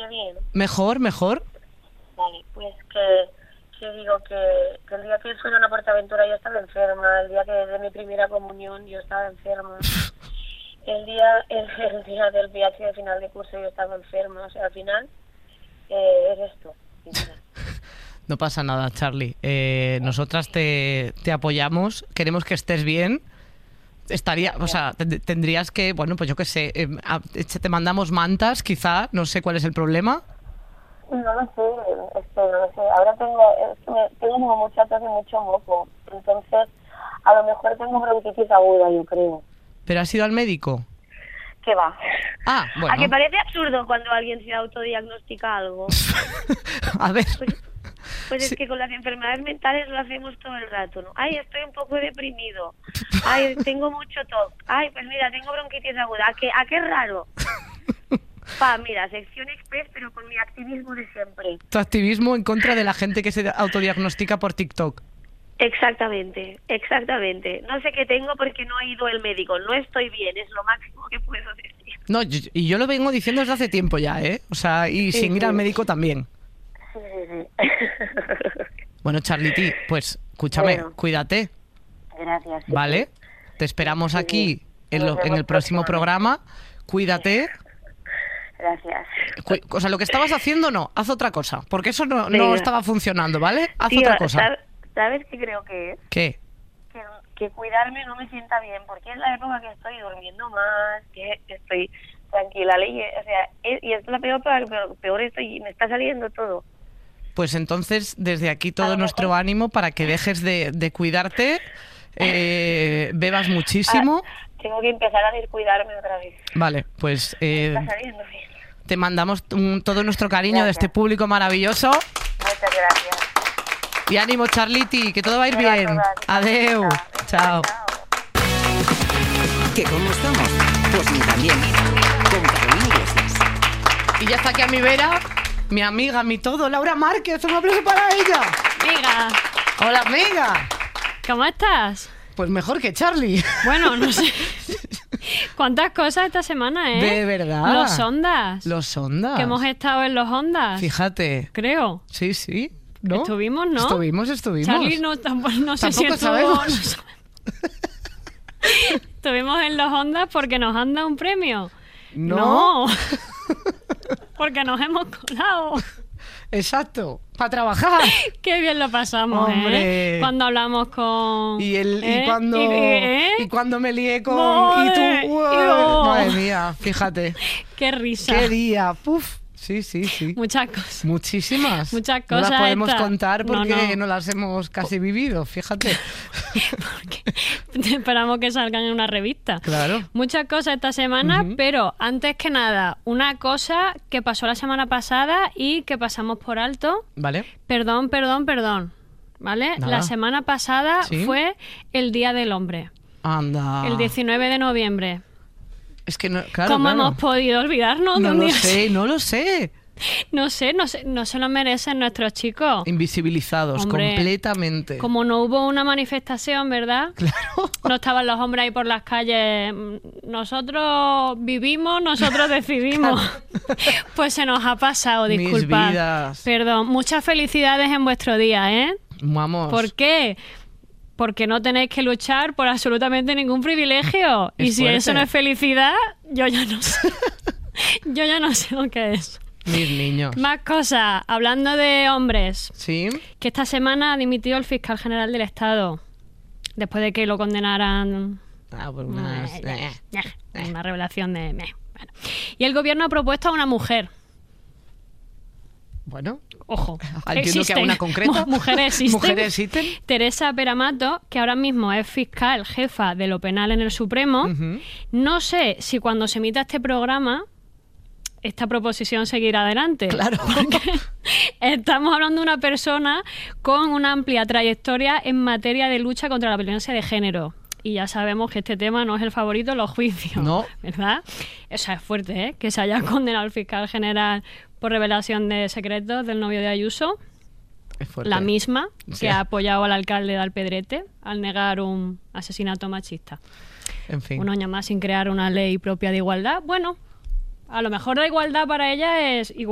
oye bien? Mejor. Vale, pues que digo que el día que fueron a Portaventura yo estaba enferma, el día que de mi primera comunión yo estaba enferma, el día del viaje de final de curso yo estaba enferma, o sea, al final eres tú. No pasa nada, Charlie. Nosotras te apoyamos, queremos que estés bien. Tendrías que, bueno, pues yo qué sé, te mandamos mantas, quizá, no sé cuál es el problema. No lo sé, no lo sé. Ahora tengo como mucha tos y mucho moco, entonces a lo mejor tengo bronquitis aguda, yo creo. ¿Pero has ido al médico? ¿Qué va? Ah, bueno. ¿A que parece absurdo cuando alguien se autodiagnostica algo? A ver. Pues Sí. es que con las enfermedades mentales lo hacemos todo el rato, ¿no? Ay, estoy un poco deprimido. Ay, tengo mucho tos. Ay, pues mira, tengo bronquitis aguda. ¿A qué raro? Mira, sección express, pero con mi activismo de siempre. Tu activismo en contra de la gente que se autodiagnostica por TikTok. Exactamente. No sé qué tengo porque no ha ido el médico. No estoy bien, es lo máximo que puedo decir. No, y yo lo vengo diciendo desde hace tiempo ya, ¿eh? O sea, y sin ir al médico también. Sí. Bueno, Charlity, pues escúchame, cuídate. Gracias. ¿Vale? Te esperamos aquí en el próximo programa. Cuídate. Gracias. O sea, lo que estabas haciendo haz otra cosa, porque eso no estaba funcionando, ¿vale? Haz otra cosa. ¿Sabes qué creo que es? ¿Qué? Que cuidarme no me sienta bien, porque es la época que estoy durmiendo más, que estoy tranquila, y es la peor estoy, me está saliendo todo. Pues entonces, desde aquí todo nuestro ánimo para que dejes de cuidarte, bebas muchísimo. Tengo que empezar a descuidarme otra vez. Vale, pues está saliendo bien. Te mandamos todo nuestro cariño de este público maravilloso. Muchas gracias. Y ánimo, Charlity, que todo va a ir bien. Adeu. Chao. ¿Que cómo estamos? Pues ni tan bien. Con Carolina Iglesias. Y ya está aquí a mi vera, mi amiga, mi todo, Laura Márquez. Un aplauso para ella. Amiga. Hola, amiga. ¿Cómo estás? Pues mejor que Charlie. Bueno, no sé. ¿Cuántas cosas esta semana, De verdad. Los Ondas. Los Ondas. Que hemos estado en los Ondas. Fíjate. Creo. Sí. ¿No? Estuvimos, ¿no? Estuvimos. Charlie no sé si Tampoco estuvo. sabemos. Estuvimos en los Ondas porque nos han dado un premio. No. Porque nos hemos colado. Exacto. Para trabajar. Qué bien lo pasamos, hombre. Cuando hablamos con... Y cuando me lié con... Madre, y tú... Madre mía, fíjate. Qué risa. Qué día. Puf. Sí. Muchas cosas. Muchísimas. Muchas cosas. No las podemos estas. contar porque no las hemos casi vivido, fíjate. Porque esperamos que salgan en una revista. Claro. Muchas cosas esta semana, pero antes que nada, una cosa que pasó la semana pasada y que pasamos por alto. Vale. Perdón. ¿Vale? Nada. La semana pasada ¿Sí? fue el Día del Hombre. Anda. El 19 de noviembre. Es que no, claro, ¿Cómo claro. hemos podido olvidarnos de No un lo día sé, así? no lo sé. No se lo merecen nuestros chicos. Invisibilizados, Hombre, completamente. Como no hubo una manifestación, ¿verdad? Claro. No estaban los hombres ahí por las calles. Nosotros vivimos, nosotros decidimos. Pues se nos ha pasado, Mis disculpad. vidas. Perdón. Muchas felicidades en vuestro día, ¿eh? Vamos. ¿Por qué? Porque no tenéis que luchar por absolutamente ningún privilegio. Es y si fuerte. eso no es felicidad, yo ya no sé. Yo ya no sé lo que es. Mis niños. Más cosas. Hablando de hombres. Sí. Que esta semana ha dimitido el fiscal general del Estado. Después de que lo condenaran. Pues Una revelación de... Bueno. Y el gobierno ha propuesto a una mujer. Bueno. Ojo. Entiendo que a una concreta. Mujeres existen. Mujeres existen. Teresa Peramato, que ahora mismo es fiscal jefa de lo penal en el Supremo. No sé si cuando se emita este programa esta proposición seguirá adelante. Claro. Porque estamos hablando de una persona con una amplia trayectoria en materia de lucha contra la violencia de género. Y ya sabemos que este tema no es el favorito en los juicios. No. ¿Verdad? Eso es fuerte, ¿eh? Que se haya condenado al fiscal general por revelación de secretos del novio de Ayuso. Es fuerte. La misma Sí. que ha apoyado al alcalde de Alpedrete al negar un asesinato machista. En fin. Un año más sin crear una ley propia de igualdad. Bueno, a lo mejor la igualdad para ella es igual.